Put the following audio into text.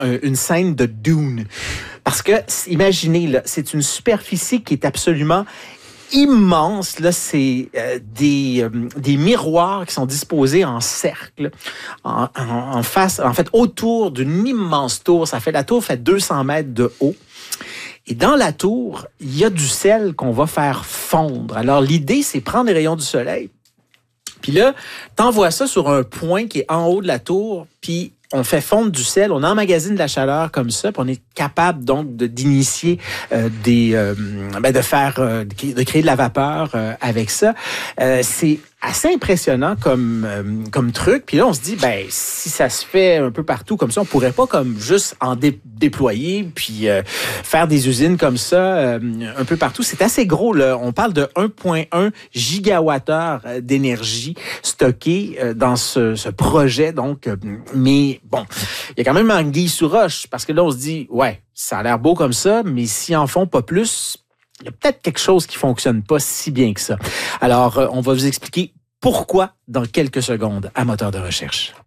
une scène de Dune. Parce que, imaginez, là, c'est une superficie qui est absolument immense. Là, c'est des miroirs qui sont disposés en cercle, en face, en fait, autour d'une immense tour. La tour fait 200 mètres de haut. Et dans la tour, il y a du sel qu'on va faire fondre. Alors, l'idée, c'est prendre les rayons du soleil. Puis là, t'envoies ça sur un point qui est en haut de la tour, puis on fait fondre du sel, on emmagasine de la chaleur comme ça, puis on est capable donc d'initier de créer de la vapeur avec ça. C'est assez impressionnant comme truc. Puis là, on se dit, ben si ça se fait un peu partout comme ça, on pourrait pas comme juste en déployer puis faire des usines comme ça un peu partout. C'est assez gros, là. On parle de 1,1 gigawattheure d'énergie stockée dans ce projet. Donc, mais bon, il y a quand même anguille sous roche parce que là, on se dit, ouais, ça a l'air beau comme ça, mais s'ils en font pas plus, il y a peut-être quelque chose qui fonctionne pas si bien que ça. Alors, on va vous expliquer pourquoi dans quelques secondes à Moteur de recherche.